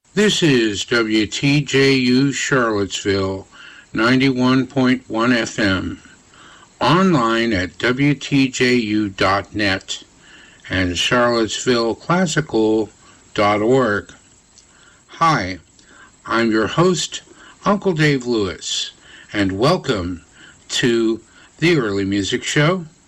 This is WTJU Charlottesville 91.1 FM, online at WTJU.net and CharlottesvilleClassical.org. Hi, I'm your host, Uncle Dave Lewis, and welcome to the Early Music Show.